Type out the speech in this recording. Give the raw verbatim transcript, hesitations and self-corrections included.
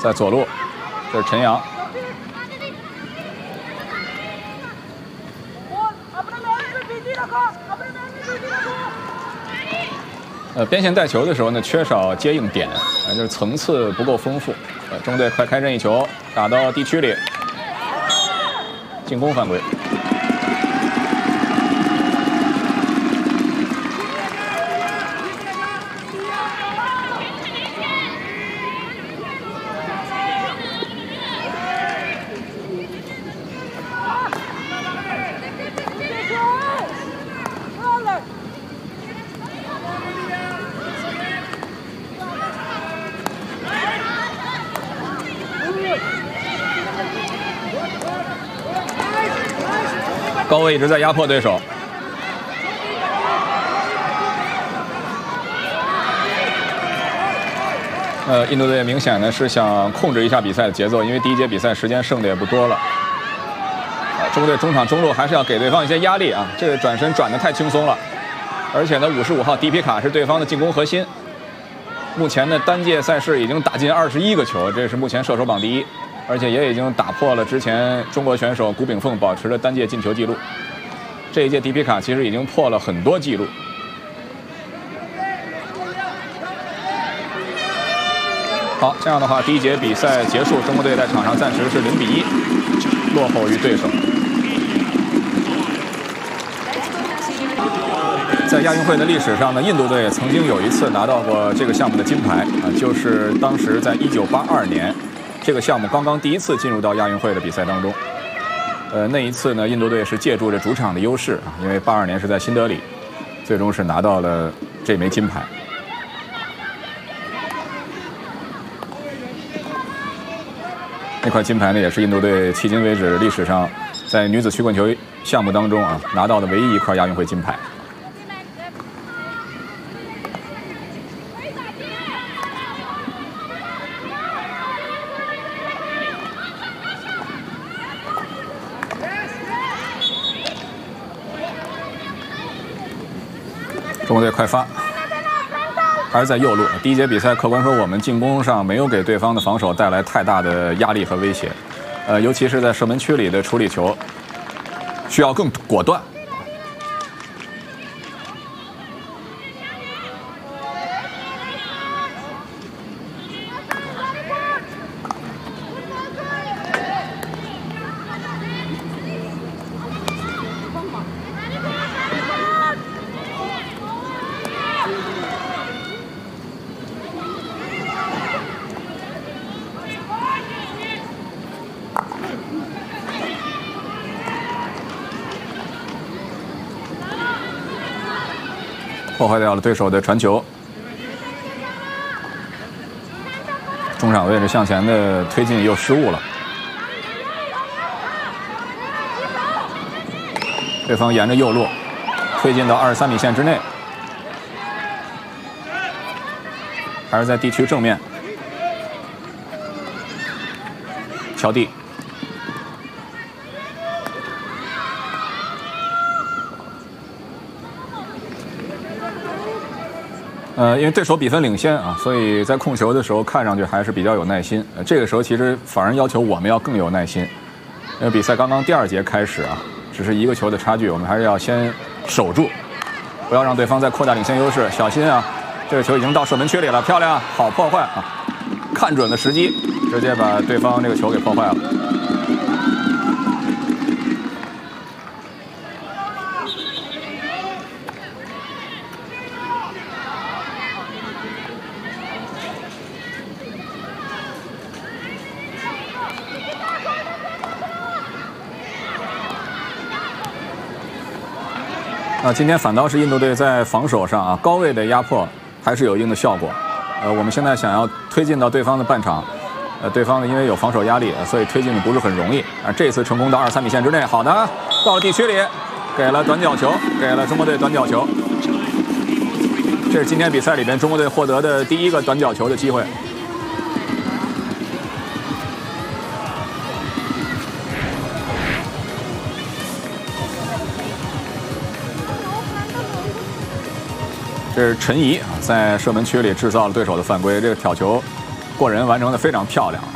在左路，这是陈阳。呃，边线带球的时候呢，缺少接应点，呃，就是层次不够丰富。呃，中队快开任意球，打到地区里，进攻犯规。高位一直在压迫对手，呃，印度队明显的是想控制一下比赛的节奏，因为第一节比赛时间剩的也不多了。呃，中国队中场中路还是要给对方一些压力啊，这个转身转得太轻松了，而且呢，五十五号迪皮卡是对方的进攻核心，目前呢单届赛事已经打进二十一个球，这是目前射手榜第一。而且也已经打破了之前中国选手古炳凤保持的单届进球纪录。这一届迪皮卡其实已经破了很多纪录。好，这样的话，第一节比赛结束，中国队在场上暂时是零比一落后于对手。在亚运会的历史上呢，印度队曾经有一次拿到过这个项目的金牌啊，就是当时在一九八二年。这个项目刚刚第一次进入到亚运会的比赛当中，呃，那一次呢，印度队是借助着主场的优势啊，因为八二年是在新德里，最终是拿到了这枚金牌。那块金牌呢，也是印度队迄今为止历史上在女子曲棍球项目当中啊拿到的唯一一块亚运会金牌。中国队快发，还是在右路。第一节比赛，客观说我们进攻上没有给对方的防守带来太大的压力和威胁，呃，尤其是在射门区里的处理球，需要更果断。破坏掉了对手的传球，中场位置向前的推进又失误了，对方沿着右路推进到二十三米线之内，还是在地区正面，乔蒂。呃，因为对手比分领先啊，所以在控球的时候看上去还是比较有耐心。呃，这个时候其实反而要求我们要更有耐心，因为比赛刚刚第二节开始啊，只是一个球的差距，我们还是要先守住，不要让对方再扩大领先优势。小心啊，这个球已经到射门区里了，漂亮，好破坏啊！看准了时机，直接把对方这个球给破坏了。啊，今天反倒是印度队在防守上啊，高位的压迫还是有一定的效果。呃，我们现在想要推进到对方的半场，呃，对方呢因为有防守压力，所以推进的不是很容易。啊，这次成功到二十三米线之内，好的，到了地区里，给了短角球，给了中国队短角球。这是今天比赛里边中国队获得的第一个短角球的机会。这是陈怡在射门区里制造了对手的犯规，这个挑球过人完成的非常漂亮。